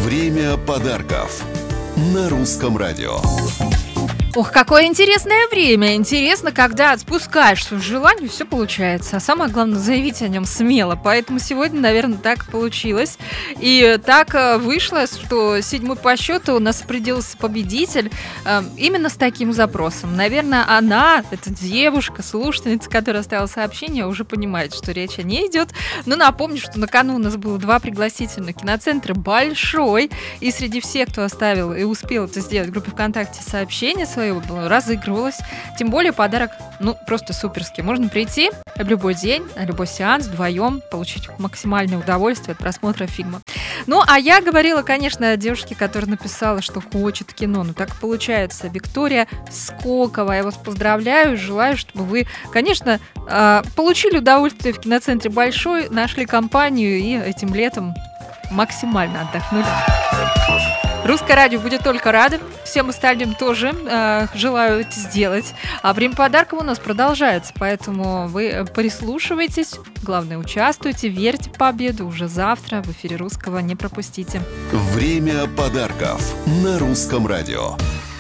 Время подарков на Русском радио. Ох, какое интересное время. Интересно, когда отпускаешь свое желание, все получается. А самое главное, заявить о нем смело. Поэтому сегодня, наверное, так получилось. И так вышло, что 7-й по счету у нас определился победитель именно с таким запросом. Наверное, она, эта девушка, слушательница, которая оставила сообщение, уже понимает, что речь о ней идет. Но напомню, что на кону у нас было 2 пригласительных киноцентра «Большой». И среди всех, кто оставил и успел это сделать в группе ВКонтакте сообщение своего, разыгрывалось. Тем более подарок, просто суперский. Можно прийти в любой день, на любой сеанс вдвоем, получить максимальное удовольствие от просмотра фильма. А я говорила, конечно, о девушке, которая написала, что хочет кино. Так и получается. Виктория Скокова. Я вас поздравляю, желаю, чтобы вы, конечно, получили удовольствие в киноцентре «Большой», нашли компанию и этим летом максимально отдохнули. Русское радио будет только рада. Всем остальным тоже желаю это сделать. А время подарков у нас продолжается, поэтому вы прислушивайтесь. Главное, участвуйте, верьте в победу. Уже завтра в эфире Русского не пропустите. Время подарков на Русском радио.